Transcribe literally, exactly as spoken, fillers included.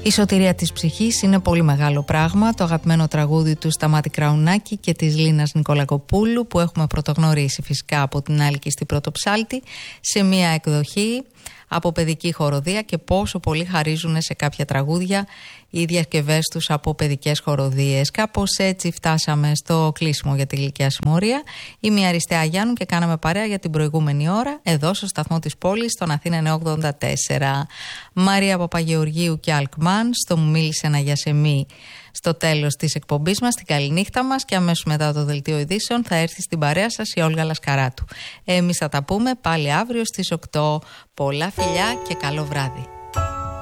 Η σωτηρία της ψυχής είναι πολύ μεγάλο πράγμα. Το αγαπημένο τραγούδι του Σταμάτη Κραουνάκη και της Λίνας Νικολακοπούλου, που έχουμε πρωτογνωρίσει φυσικά από την Άλκη στην Πρωτοψάλτη, σε μια εκδοχή από παιδική χοροδία, και πόσο πολύ χαρίζουν σε κάποια τραγούδια οι διασκευές τους από παιδικές χοροδίες. Κάπως έτσι φτάσαμε στο κλείσιμο για τη Γλυκιά Συμμορία. Είμαι η Αριστεία Γιάννου και κάναμε παρέα για την προηγούμενη ώρα εδώ στο σταθμό της πόλης, στον Αθήνα εννιακόσια ογδόντα τέσσερα. Μαρία Παπαγεωργίου και Αλκμάν στο Μου μίλησε ένα Γιασεμί στο τέλος της εκπομπής μας, την καληνύχτα μας, και αμέσως μετά το δελτίο ειδήσεων θα έρθει στην παρέα σας η Όλγα Λασκαράτου. Εμείς θα τα πούμε πάλι αύριο στις οκτώ. Πολλά φιλιά και καλό βράδυ.